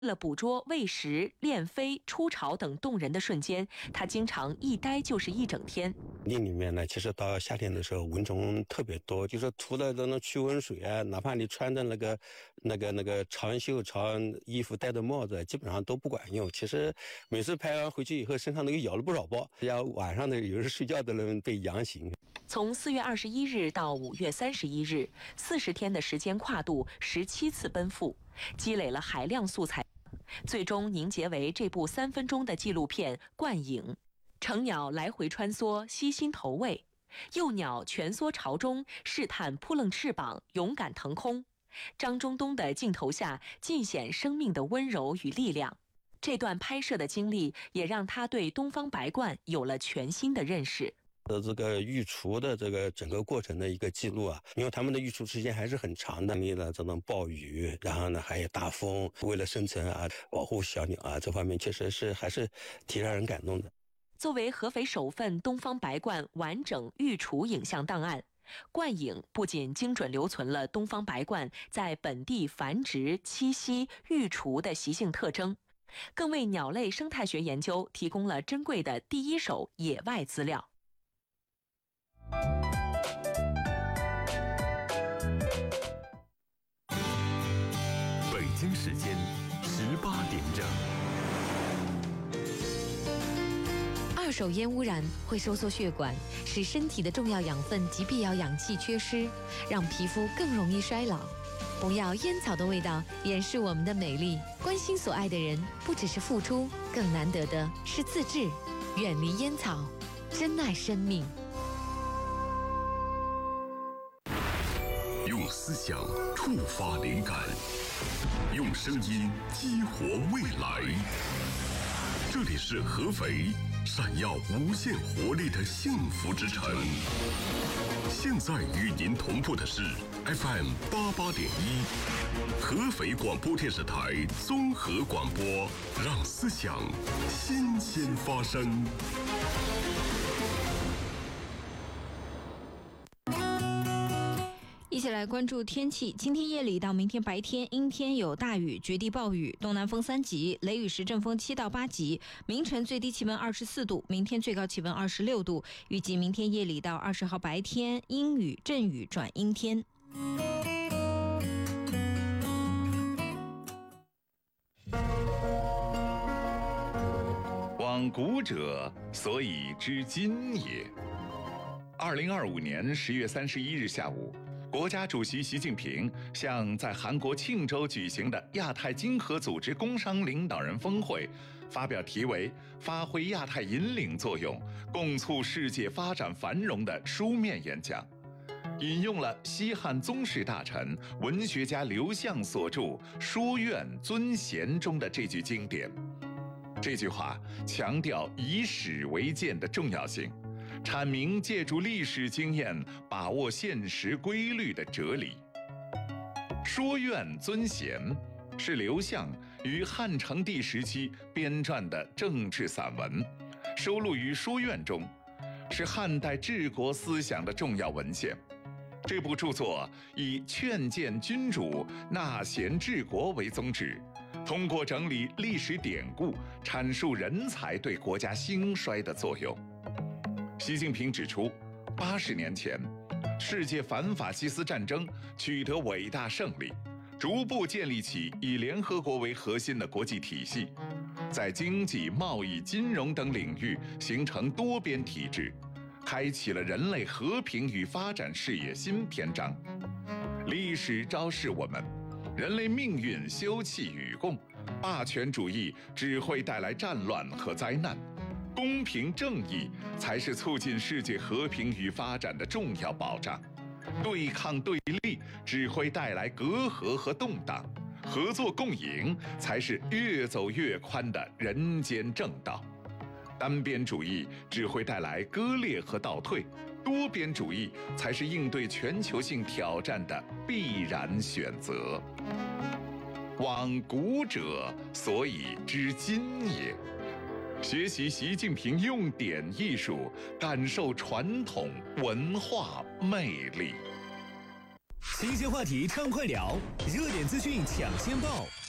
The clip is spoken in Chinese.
为了捕捉喂食、练飞、出巢等动人的瞬间，他经常一待就是一整天。 林里面呢，其实到夏天的时候蚊虫特别多，就是涂的那种驱蚊水啊，哪怕你穿着那个长袖长衣服戴着帽子，基本上都不管用。其实每次拍完回去以后，身上都咬了不少包，要晚上的有时睡觉都能被痒醒。 从4月21日到5月31日，40天的时间跨度，17次奔赴，积累了海量素材，最终凝结为这部3分钟的纪录片《冠影》。成鸟来回穿梭，悉心投喂；幼鸟蜷缩巢中，试探扑棱翅膀，勇敢腾空。张中东的镜头下尽显生命的温柔与力量。这段拍摄的经历也让他对东方白鹳有了全新的认识。 这个育雏的这个整个过程的一个记录啊，因为他们的育雏时间还是很长的，历了这种暴雨，然后呢还有大风，为了生存啊，保护小鸟啊，这方面确实是还是挺让人感动的。 作为合肥首份东方白鹳完整育雏影像档案，冠影不仅精准留存了东方白鹳在本地繁殖、栖息、育雏的习性特征，更为鸟类生态学研究提供了珍贵的第一手野外资料。 北京时间18点整。 二手烟污染会收缩血管，使身体的重要养分及必要氧气缺失，让皮肤更容易衰老。不要烟草的味道掩饰我们的美丽。关心所爱的人，不只是付出，更难得的是自制。远离烟草，珍爱生命。 用思想触发灵感，用声音激活未来。这里是合肥，闪耀无限活力的幸福之城。现在与您同步的是 FM 88.1，合肥广播电视台综合广播，让思想新鲜发生。 一起来关注天气。今天夜里到明天白天，阴天有大雨、绝地暴雨，东南风3级，雷雨时阵风7到8级。明晨最低气温24度，明天最高气温26度。预计明天夜里到20号白天，阴雨阵雨转阴天。 往古者，所以知今也。2025年10月31日下午，国家主席习近平向在韩国庆州举行的亚太经合组织工商领导人峰会发表题为《发挥亚太引领作用，共促世界发展繁荣》的书面演讲，引用了西汉宗室大臣、文学家刘向所著《书院尊贤》中的这句经典。这句话强调以史为鉴的重要性，阐明借助历史经验把握现实规律的哲理。书院尊贤是刘向于汉成帝时期编撰的政治散文，收录于书院中，是汉代治国思想的重要文献。这部著作以劝谏君主、纳贤治国为宗旨，通过整理历史典故，阐述人才对国家兴衰的作用。习近平指出，80年前，世界反法西斯战争取得伟大胜利，逐步建立起以联合国为核心的国际体系，在经济、贸易、金融等领域形成多边体制，开启了人类和平与发展事业新篇章。历史昭示我们，人类命运休戚与共，霸权主义只会带来战乱和灾难，公平正义才是促进世界和平与发展的重要保障。对抗对立只会带来隔阂和动荡，合作共赢才是越走越宽的人间正道。单边主义只会带来割裂和倒退，多边主义才是应对全球性挑战的必然选择。往古者，所以知今也。学习习近平用典艺术，感受传统文化魅力。 新鲜话题畅快聊，热点资讯抢先报。